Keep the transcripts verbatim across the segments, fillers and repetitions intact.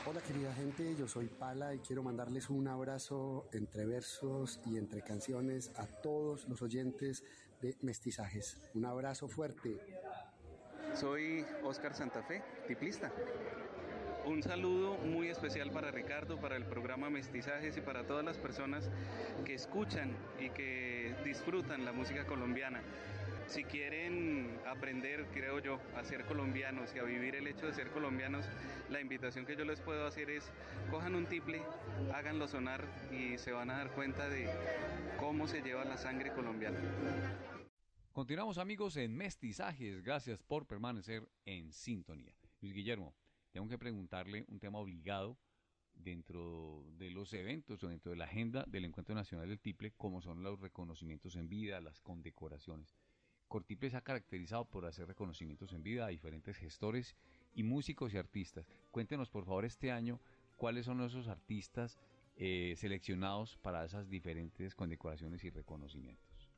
Hola querida gente, yo soy Pala y quiero mandarles un abrazo entre versos y entre canciones a todos los oyentes de Mestizajes. Un abrazo fuerte. Soy Oscar Santa Fe, tiplista. Un saludo muy especial para Ricardo, para el programa Mestizajes y para todas las personas que escuchan y que disfrutan la música colombiana. Si quieren aprender, creo yo, a ser colombianos y a vivir el hecho de ser colombianos, la invitación que yo les puedo hacer es cojan un tiple, háganlo sonar y se van a dar cuenta de cómo se lleva la sangre colombiana. Continuamos, amigos, en Mestizajes. Gracias por permanecer en sintonía. Luis Guillermo, tengo que preguntarle un tema obligado dentro de los eventos o dentro de la agenda del Encuentro Nacional del Tiple, como son los reconocimientos en vida, las condecoraciones. Cortiple se ha caracterizado por hacer reconocimientos en vida a diferentes gestores y músicos y artistas. Cuéntenos, por favor, este año, cuáles son esos artistas eh, seleccionados para esas diferentes condecoraciones y reconocimientos.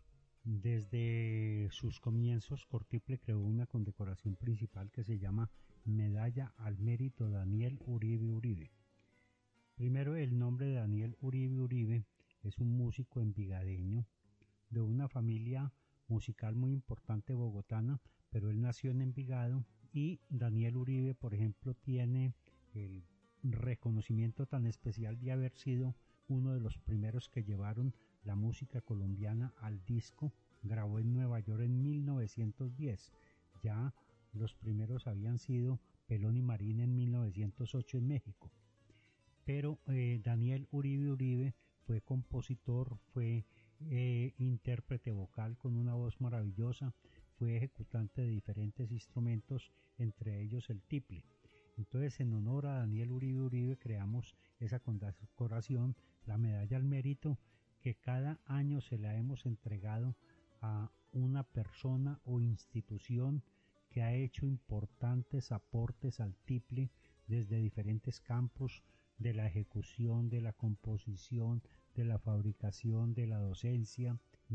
Desde sus comienzos, Cortiple creó una condecoración principal que se llama Medalla al Mérito Daniel Uribe Uribe. Primero, el nombre de Daniel Uribe Uribe es un músico envigadeño de una familia musical muy importante bogotana, pero él nació en Envigado, y Daniel Uribe, por ejemplo, tiene el reconocimiento tan especial de haber sido uno de los primeros que llevaron la música colombiana al disco. Grabó en Nueva York en mil novecientos diez, ya los primeros habían sido Pelón y Marín en mil novecientos ocho en México, pero eh, Daniel Uribe Uribe fue compositor, fue Eh, intérprete vocal con una voz maravillosa, fue ejecutante de diferentes instrumentos, entre ellos el tiple. Entonces, en honor a Daniel Uribe Uribe, creamos esa condecoración, la Medalla al Mérito, que cada año se la hemos entregado a una persona o institución que ha hecho importantes aportes al tiple desde diferentes campos de la ejecución, de la composición, de la fabricación, de la docencia,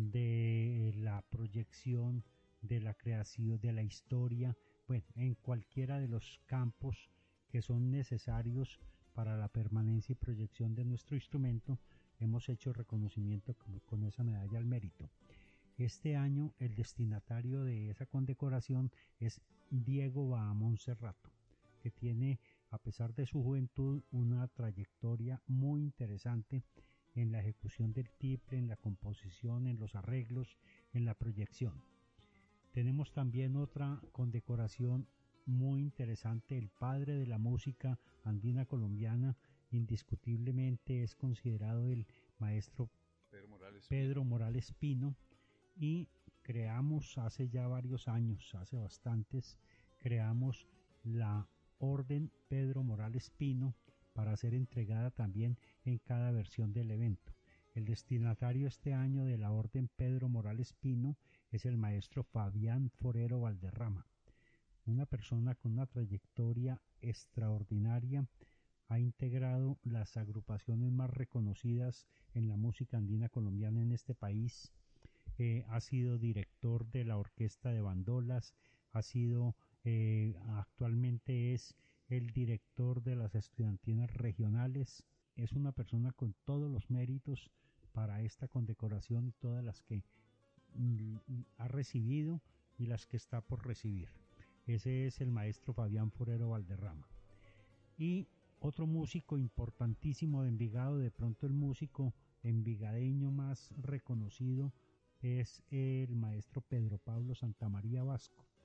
de la proyección, de la creación, de la historia, bueno, en cualquiera de los campos que son necesarios para la permanencia y proyección de nuestro instrumento, hemos hecho reconocimiento con, con esa medalla al mérito. Este año el destinatario de esa condecoración es Diego Bahamón Cerrato, que tiene, a pesar de su juventud, una trayectoria muy interesante en la ejecución del tiple, en la composición, en los arreglos, en la proyección. Tenemos también otra condecoración muy interesante, el padre de la música andina colombiana, indiscutiblemente es considerado el maestro Pedro Morales, Pedro Morales Pino, y creamos hace ya varios años, hace bastantes, creamos la Orden Pedro Morales Pino, para ser entregada también en cada versión del evento. El destinatario este año de la Orden Pedro Morales Pino es el maestro Fabián Forero Valderrama, una persona con una trayectoria extraordinaria. Ha integrado las agrupaciones más reconocidas en la música andina colombiana en este país, eh, ha sido director de la Orquesta de Bandolas, ha sido, eh, actualmente es el director de las estudiantinas regionales. Es una persona con todos los méritos para esta condecoración, todas las que mm, ha recibido y las que está por recibir. Ese es el maestro Fabián Forero Valderrama. Y otro músico importantísimo de Envigado, de pronto el músico envigadeño más reconocido, es el maestro Pedro Pablo Santamaría Vasco.